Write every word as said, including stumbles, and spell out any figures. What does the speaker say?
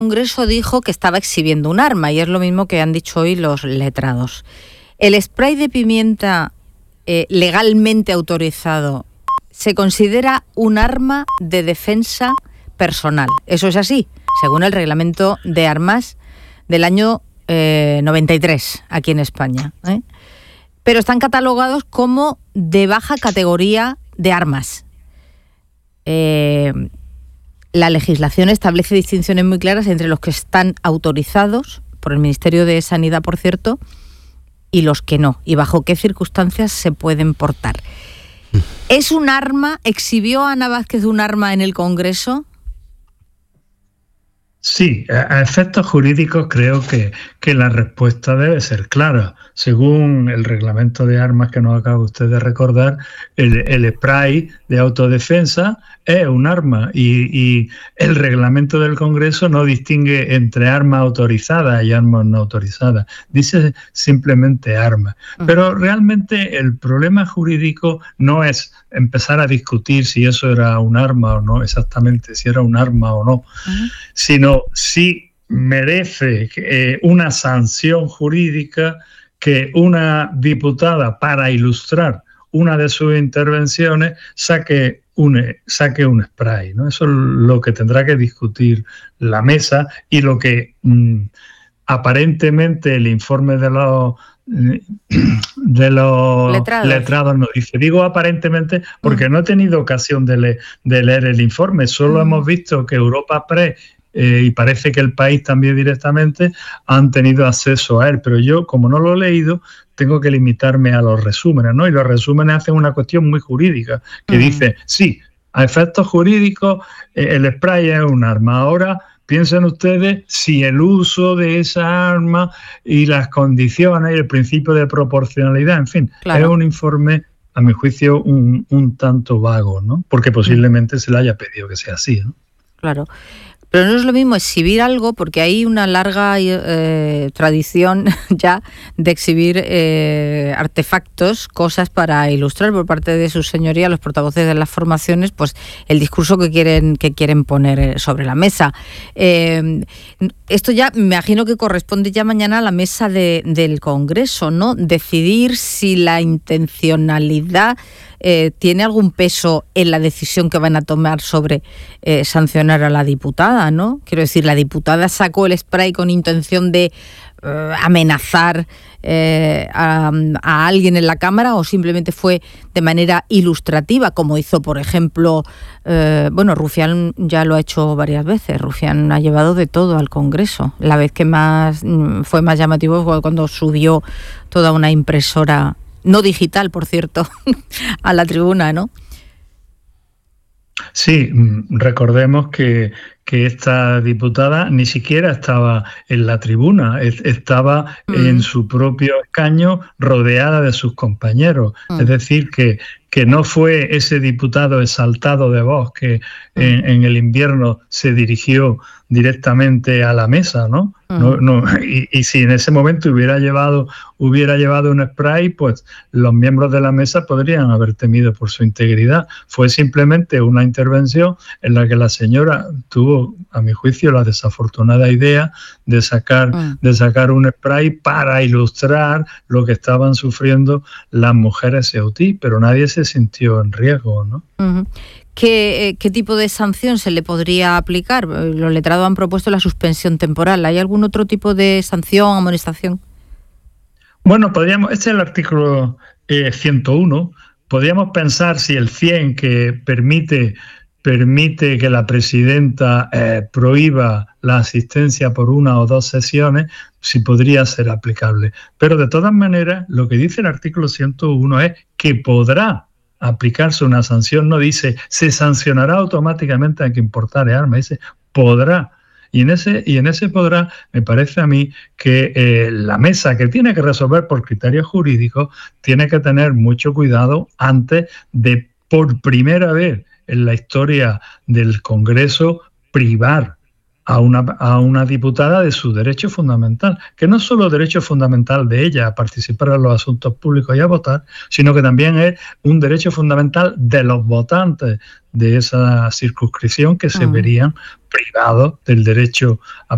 Congreso dijo que estaba exhibiendo un arma, y es lo mismo que han dicho hoy los letrados. ¿El spray de pimienta eh, legalmente autorizado se considera un arma de defensa personal? Eso es así, según el reglamento de armas del año eh, noventa y tres, aquí en España, ¿eh? Pero están catalogados como de baja categoría de armas. Eh... La legislación establece distinciones muy claras entre los que están autorizados por el Ministerio de Sanidad, por cierto, y los que no, y bajo qué circunstancias se pueden portar. ¿Es un arma? ¿Exhibió Ana Vázquez un arma en el Congreso? Sí, a efectos jurídicos creo que, que la respuesta debe ser clara. Según el reglamento de armas que nos acaba usted de recordar, el, el spray de autodefensa es un arma y, y el reglamento del Congreso no distingue entre armas autorizadas y armas no autorizadas. Dice simplemente armas. Pero realmente el problema jurídico no es empezar a discutir si eso era un arma o no, exactamente si era un arma o no, uh-huh. sino si merece eh, una sanción jurídica que una diputada, para ilustrar una de sus intervenciones, saque un, saque un spray, ¿no? Eso es lo que tendrá que discutir la mesa y lo que mmm, aparentemente el informe de los de los letrados. letrados nos dice. Digo aparentemente porque mm. no he tenido ocasión de, le, de leer el informe, solo mm. hemos visto que Europa Press eh, y parece que el país también directamente han tenido acceso a él, pero yo, como no lo he leído, tengo que limitarme a los resúmenes, ¿no? Y los resúmenes hacen una cuestión muy jurídica, que mm. dice, sí, a efectos jurídicos eh, el spray es un arma. Ahora piensen ustedes si el uso de esa arma y las condiciones y el principio de proporcionalidad, en fin, claro. es un informe, a mi juicio, un, un tanto vago, ¿no? Porque posiblemente mm. se le haya pedido que sea así, ¿no? Claro. Pero no es lo mismo exhibir algo, porque hay una larga eh, tradición ya de exhibir eh, artefactos, cosas para ilustrar por parte de sus señorías, los portavoces de las formaciones, pues el discurso que quieren que quieren poner sobre la mesa. Eh, esto ya me imagino que corresponde ya mañana a la mesa de, del Congreso, ¿no? Decidir si la intencionalidad Eh, ¿tiene algún peso en la decisión que van a tomar sobre eh, sancionar a la diputada, ¿no? Quiero decir, ¿la diputada sacó el spray con intención de eh, amenazar eh, a, a alguien en la Cámara o simplemente fue de manera ilustrativa, como hizo, por ejemplo, eh, bueno, Rufián ya lo ha hecho varias veces, Rufián ha llevado de todo al Congreso. La vez que más fue más llamativo fue cuando subió toda una impresora, no digital, por cierto, a la tribuna, ¿no? Sí, recordemos que, que esta diputada ni siquiera estaba en la tribuna, estaba mm. en su propio escaño rodeada de sus compañeros. Mm. Es decir, que, que no fue ese diputado exaltado de voz que mm. en, en el invierno se dirigió directamente a la mesa, ¿no? Uh-huh. no, no y, y si en ese momento hubiera llevado hubiera llevado un spray, pues los miembros de la mesa podrían haber temido por su integridad. Fue simplemente una intervención en la que la señora tuvo, a mi juicio, la desafortunada idea de sacar, uh-huh. de sacar un spray para ilustrar lo que estaban sufriendo las mujeres ceutí, pero nadie se sintió en riesgo, ¿no? Uh-huh. ¿Qué, ¿Qué tipo de sanción se le podría aplicar? Los letrados han propuesto la suspensión temporal. ¿Hay algún otro tipo de sanción, amonestación? Bueno, podríamos, este es el artículo eh, ciento uno. Podríamos pensar si el cien, que permite, permite que la presidenta eh, prohíba la asistencia por una o dos sesiones, si podría ser aplicable. Pero de todas maneras, lo que dice el artículo ciento uno es que podrá aplicarse una sanción, no dice se sancionará automáticamente a quien portare armas, dice podrá. Y en ese y en ese podrá, me parece a mí que eh, la mesa, que tiene que resolver por criterios jurídicos, tiene que tener mucho cuidado antes de, por primera vez en la historia del Congreso, privar a una, a una diputada de su derecho fundamental, que no es solo derecho fundamental de ella a participar en los asuntos públicos y a votar, sino que también es un derecho fundamental de los votantes de esa circunscripción que se verían privados del derecho a